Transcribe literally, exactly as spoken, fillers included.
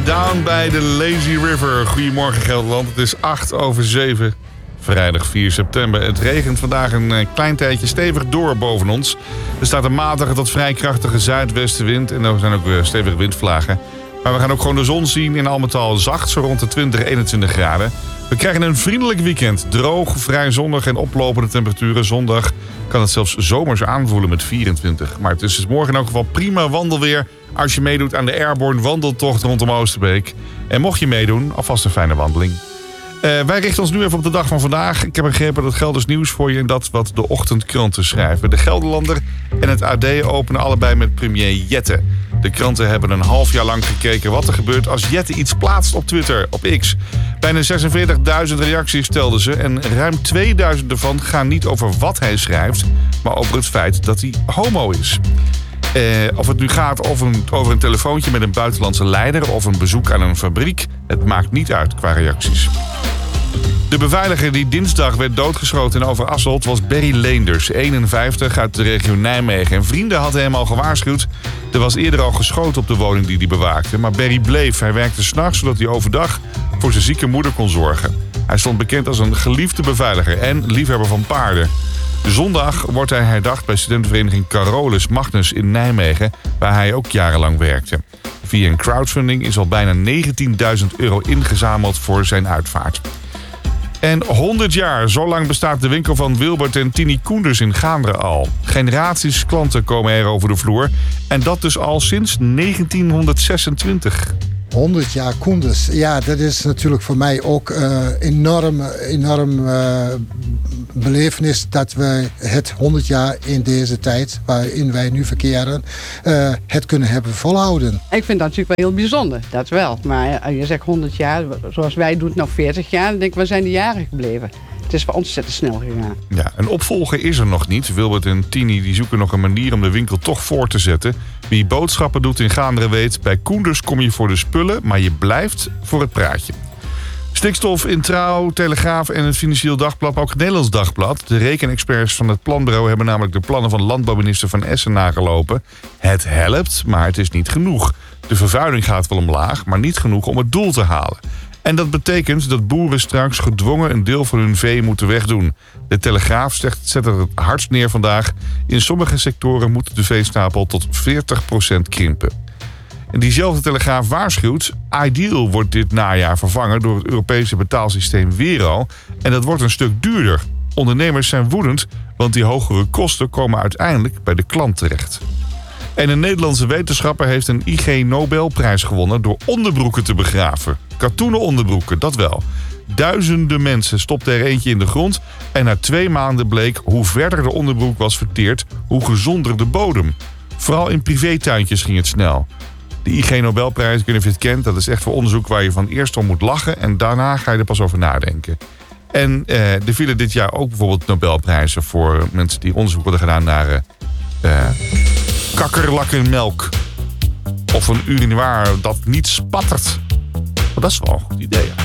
Down bij de Lazy River. Goedemorgen Gelderland, het is acht over zeven. Vrijdag vier september. Het regent vandaag een klein tijdje stevig door boven ons. Er staat een matige tot vrij krachtige zuidwestenwind. En er zijn ook stevige windvlagen. Maar we gaan ook gewoon de zon zien in al met al zacht, zo rond de twintig, eenentwintig graden. We krijgen een vriendelijk weekend. Droog, vrij zonnig en oplopende temperaturen. Zondag kan het zelfs zomers aanvoelen met vierentwintig. Maar het is dus morgen in elk geval prima wandelweer als je meedoet aan de Airborne wandeltocht rondom Oosterbeek. En mocht je meedoen, alvast een fijne wandeling. Uh, wij richten ons nu even op de dag van vandaag. Ik heb begrepen dat Gelders nieuws voor je en dat wat de ochtendkranten schrijven. De Gelderlander en het A D openen allebei met premier Jette. De kranten hebben een half jaar lang gekeken wat er gebeurt als Jette iets plaatst op Twitter, op X. Bijna zesenveertigduizend reacties stelden ze en ruim tweeduizend ervan gaan niet over wat hij schrijft, maar over het feit dat hij homo is. Uh, of het nu gaat over een, over een telefoontje met een buitenlandse leider of een bezoek aan een fabriek, het maakt niet uit qua reacties. De beveiliger die dinsdag werd doodgeschoten in Overasselt was Berry Leenders, eenenvijftig, uit de regio Nijmegen. En vrienden hadden hem al gewaarschuwd. Er was eerder al geschoten op de woning die hij bewaakte. Maar Berry bleef. Hij werkte 's nachts zodat hij overdag voor zijn zieke moeder kon zorgen. Hij stond bekend als een geliefde beveiliger en liefhebber van paarden. Zondag wordt hij herdacht bij studentenvereniging Carolus Magnus in Nijmegen, waar hij ook jarenlang werkte. Via een crowdfunding is al bijna negentienduizend euro ingezameld voor zijn uitvaart. En honderd jaar, zo lang bestaat de winkel van Wilbert en Tini Koenders in Gaanderen al. Generaties klanten komen er over de vloer. En dat dus al sinds negentienhonderdzesentwintig. honderd jaar Koenders. Ja, dat is natuurlijk voor mij ook uh, enorm, enorm uh, belevenis dat we het honderd jaar in deze tijd waarin wij nu verkeren, uh, het kunnen hebben volhouden. Ik vind dat natuurlijk wel heel bijzonder, dat wel. Maar je zegt honderd jaar, zoals wij doen het nog veertig jaar, dan denk ik, we zijn de jaren gebleven. Het is wel ontzettend snel gegaan. Ja, een opvolger is er nog niet. Wilbert en Tini die zoeken nog een manier om de winkel toch voor te zetten. Wie boodschappen doet in Gaanderen weet, bij Koenders kom je voor de spullen, maar je blijft voor het praatje. Stikstof in Trouw, Telegraaf en het Financieel Dagblad, maar ook het Nederlands Dagblad. De rekenexperts van het planbureau hebben namelijk de plannen van landbouwminister Van Essen nagelopen. Het helpt, maar het is niet genoeg. De vervuiling gaat wel omlaag, maar niet genoeg om het doel te halen. En dat betekent dat boeren straks gedwongen een deel van hun vee moeten wegdoen. De Telegraaf zet er het hardst neer vandaag. In sommige sectoren moet de veestapel tot veertig procent krimpen. En diezelfde Telegraaf waarschuwt, Ideal wordt dit najaar vervangen door het Europese betaalsysteem Wero. En dat wordt een stuk duurder. Ondernemers zijn woedend, want die hogere kosten komen uiteindelijk bij de klant terecht. En een Nederlandse wetenschapper heeft een I G Nobelprijs gewonnen door onderbroeken te begraven. Katoenen onderbroeken, dat wel. Duizenden mensen stopten er eentje in de grond en na twee maanden bleek hoe verder de onderbroek was verteerd, hoe gezonder de bodem. Vooral in privétuintjes ging het snel. De I G Nobelprijs, ik weet niet of je het kent, dat is echt voor onderzoek waar je van eerst om moet lachen en daarna ga je er pas over nadenken. En eh, er vielen dit jaar ook bijvoorbeeld Nobelprijzen voor mensen die onderzoek hadden gedaan naar uh, uh, kakkerlakkenmelk. Of een urinoir dat niet spattert. Maar dat is wel een goed idee. Ja.